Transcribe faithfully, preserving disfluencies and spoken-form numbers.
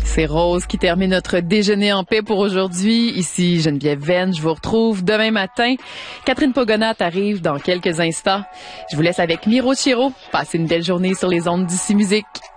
C'est Rose qui termine notre déjeuner en paix pour aujourd'hui. Ici Geneviève Venn, je vous retrouve demain matin. Catherine Pogonat arrive dans quelques instants. Je vous laisse avec Miro Chiro. Passez une belle journée sur les ondes d'Ici Musique.